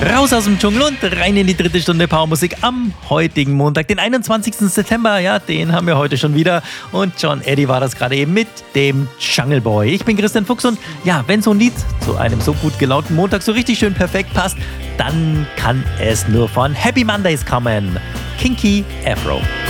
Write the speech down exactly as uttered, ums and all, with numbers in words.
Raus aus dem Dschungel und rein in die dritte Stunde Powermusik am heutigen Montag, den einundzwanzigsten September. Ja, den haben wir heute schon wieder. Und John Eddy war das gerade eben mit dem Jungle Boy. Ich bin Christian Fuchs und ja, wenn so ein Lied zu einem so gut gelaunten Montag so richtig schön perfekt passt, dann kann es nur von Happy Mondays kommen. Kinky Afro.